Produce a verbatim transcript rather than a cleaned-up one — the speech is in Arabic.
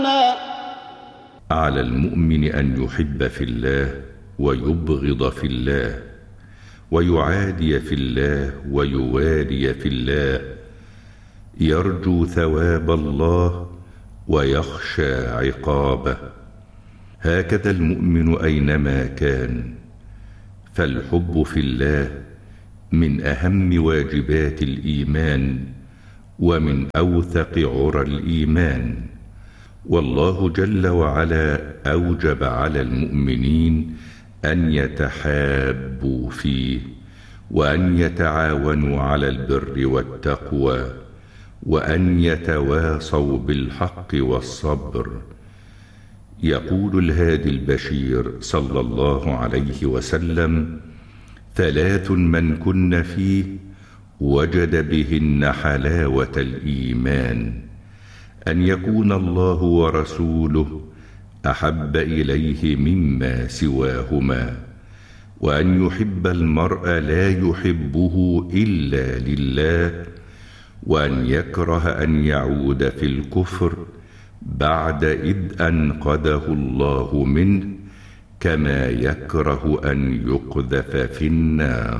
على المؤمن أن يحب في الله ويبغض في الله ويعادي في الله ويوالي في الله، يرجو ثواب الله ويخشى عقابه. هكذا المؤمن أينما كان، فالحب في الله من أهم واجبات الإيمان ومن أوثق عرى الإيمان. والله جل وعلا أوجب على المؤمنين أن يتحابوا فيه، وأن يتعاونوا على البر والتقوى، وأن يتواصوا بالحق والصبر. يقول الهادي البشير صلى الله عليه وسلم: ثلاث من كن فيه وجد بهن حلاوة الإيمان: أن يكون الله ورسوله أحب إليه مما سواهما، وأن يحب المرء لا يحبه إلا لله، وأن يكره أن يعود في الكفر بعد إذ أنقذه الله منه، كما يكره أن يقذف في النار.